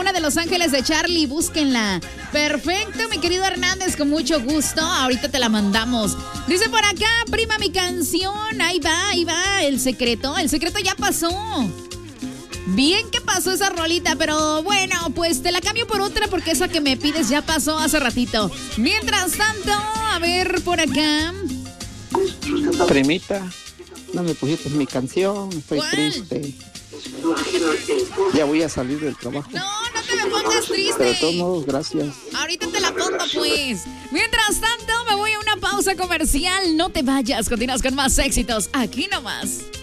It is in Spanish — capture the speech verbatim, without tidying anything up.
una de Los Ángeles de Charlie, búsquenla. Perfecto, mi querido Hernández, con mucho gusto. Ahorita te la mandamos. Dice por acá, prima, mi canción. Ahí va, ahí va, el secreto. El secreto ya pasó. Bien que pasó esa rolita, pero bueno, pues te la cambio por otra porque esa que me pides ya pasó hace ratito. Mientras tanto, a ver por acá. Primita, no me pusiste mi canción, estoy ¿Cuál? triste. Ya voy a salir del trabajo. No, no te me pongas triste. Pero de todos modos, gracias. Ahorita te la pongo, pues. Mientras tanto, me voy a una pausa comercial. No te vayas, continúas con más éxitos. Aquí nomás.